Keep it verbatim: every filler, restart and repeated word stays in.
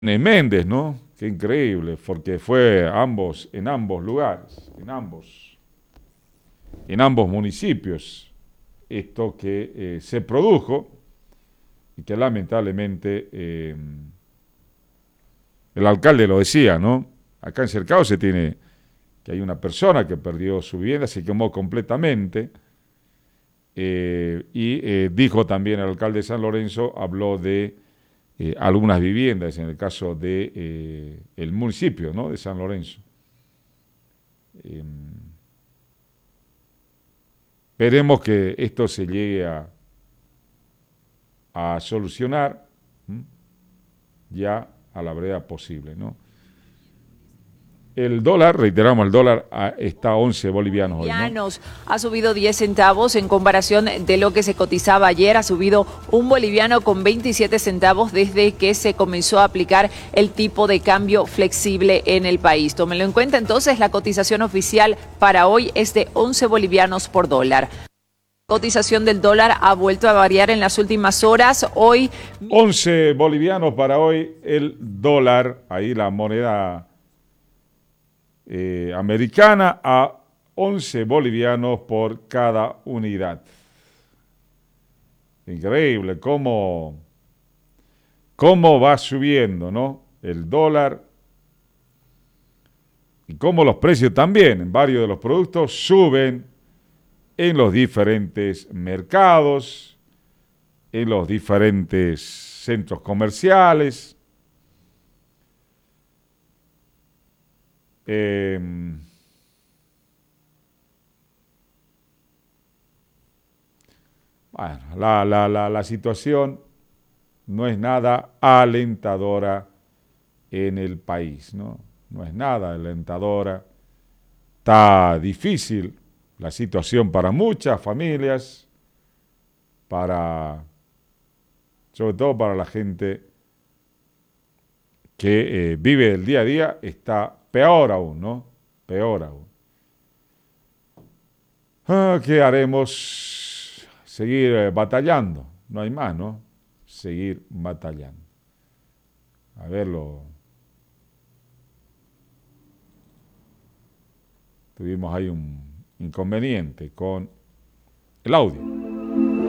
Méndez, ¿no? Qué increíble, porque fue ambos, en ambos lugares, en ambos, en ambos municipios, esto que eh, se produjo y que lamentablemente eh, el alcalde lo decía, ¿no? Acá en Cercado se tiene que hay una persona que perdió su vivienda, se quemó completamente, eh, y eh, dijo también el alcalde de San Lorenzo, habló de eh, algunas viviendas, en el caso de eh, el municipio, ¿no?, de San Lorenzo. Eh, Esperemos que esto se llegue a, a solucionar, ¿m? ya a la brevedad posible, ¿no? El dólar, reiteramos, el dólar a, está a once bolivianos hoy, ¿no? Ha subido diez centavos en comparación de lo que se cotizaba ayer. Ha subido un boliviano con veintisiete centavos desde que se comenzó a aplicar el tipo de cambio flexible en el país. Tómenlo en cuenta, entonces, la cotización oficial para hoy es de once bolivianos por dólar. La cotización del dólar ha vuelto a variar en las últimas horas. Hoy once bolivianos para hoy el dólar, ahí la moneda eh, americana, a once bolivianos por cada unidad. Increíble cómo, cómo va subiendo, ¿no?, el dólar, y cómo los precios también en varios de los productos suben en los diferentes mercados, en los diferentes centros comerciales. Eh, bueno, la, la, la, la situación no es nada alentadora en el país, ¿no? No es nada alentadora. Está difícil la situación para muchas familias, para, sobre todo para la gente que eh, vive el día a día, está peor aún, ¿no? Peor aún. Ah, ¿qué haremos? Seguir eh, batallando, no hay más, ¿no? Seguir batallando. A verlo. Tuvimos ahí un inconveniente con el audio.